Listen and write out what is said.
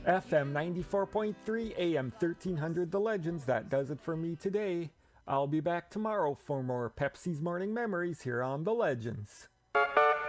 FM 94.3, AM 1300 The Legends. That does it for me today. I'll be back tomorrow for more Pepsi's Morning Memories here on The Legends.